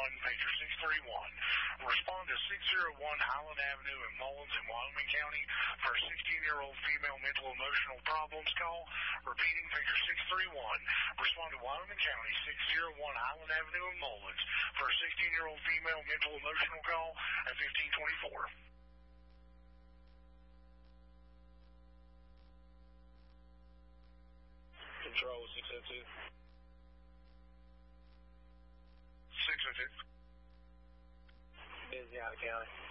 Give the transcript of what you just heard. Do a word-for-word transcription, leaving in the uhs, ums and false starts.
one, picture six three one. Respond to six oh one Highland Avenue in Mullins in Wyoming County for a sixteen-year-old female mental emotional problems call. Repeating, picture six three one. Respond to Wyoming County, six oh one Highland Avenue in Mullins for a sixteen-year-old female mental emotional call at fifteen twenty-four. Control six oh two. six oh two. Busy out of county.